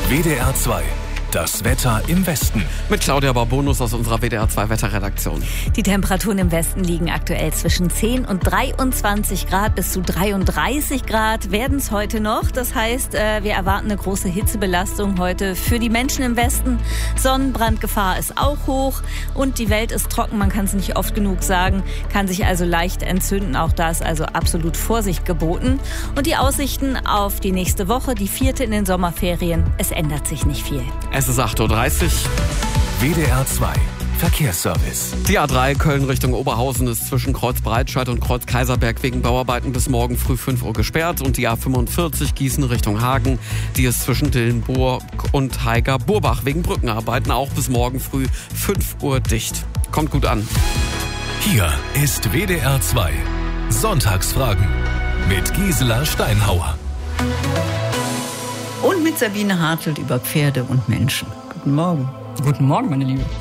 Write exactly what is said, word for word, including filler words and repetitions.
W D R zwei. Das Wetter im Westen. Mit Claudia Barbonus aus unserer W D R zwei Wetterredaktion. Die Temperaturen im Westen liegen aktuell zwischen zehn und dreiundzwanzig Grad. Bis zu dreiunddreißig Grad werden es heute noch. Das heißt, wir erwarten eine große Hitzebelastung heute für die Menschen im Westen. Sonnenbrandgefahr ist auch hoch und die Welt ist trocken. Man kann es nicht oft genug sagen. Kann sich also leicht entzünden. Auch da ist also absolut Vorsicht geboten. Und die Aussichten auf die nächste Woche, die vierte in den Sommerferien. Es ändert sich nicht viel. Es ist acht Uhr dreißig. W D R zwei. Verkehrsservice. Die A drei Köln Richtung Oberhausen ist zwischen Kreuz Breitscheid und Kreuz Kaiserberg wegen Bauarbeiten bis morgen früh fünf Uhr gesperrt. Und die A fünfundvierzig Gießen Richtung Hagen, die ist zwischen Dillenburg und Haiger-Burbach wegen Brückenarbeiten auch bis morgen früh fünf Uhr dicht. Kommt gut an. Hier ist W D R zwei. Sonntagsfragen mit Gisela Steinhauer. Und mit Sabine Hartelt über Pferde und Menschen. Guten Morgen. Guten Morgen, meine Liebe.